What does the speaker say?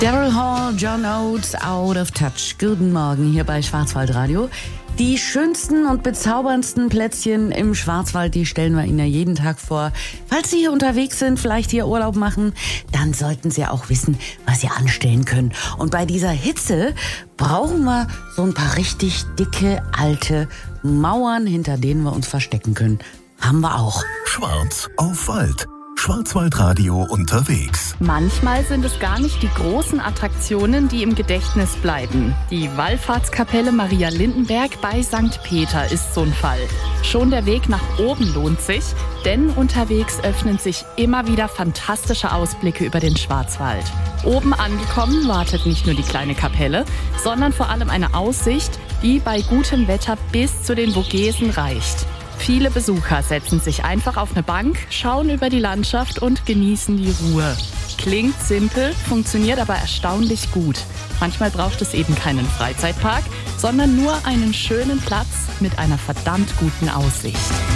Daryl Hall, John Oates, Out of Touch. Guten Morgen hier bei Schwarzwaldradio. Die schönsten und bezauberndsten Plätzchen im Schwarzwald, die stellen wir Ihnen ja jeden Tag vor. Falls Sie hier unterwegs sind, vielleicht hier Urlaub machen, dann sollten Sie auch wissen, was Sie anstellen können. Und bei dieser Hitze brauchen wir so ein paar richtig dicke, alte Mauern, hinter denen wir uns verstecken können. Haben wir auch. Schwarz auf Wald. Schwarzwaldradio unterwegs. Manchmal sind es gar nicht die großen Attraktionen, die im Gedächtnis bleiben. Die Wallfahrtskapelle Maria Lindenberg bei St. Peter ist so ein Fall. Schon der Weg nach oben lohnt sich, denn unterwegs öffnen sich immer wieder fantastische Ausblicke über den Schwarzwald. Oben angekommen wartet nicht nur die kleine Kapelle, sondern vor allem eine Aussicht, die bei gutem Wetter bis zu den Vogesen reicht. Viele Besucher setzen sich einfach auf eine Bank, schauen über die Landschaft und genießen die Ruhe. Klingt simpel, funktioniert aber erstaunlich gut. Manchmal braucht es eben keinen Freizeitpark, sondern nur einen schönen Platz mit einer verdammt guten Aussicht.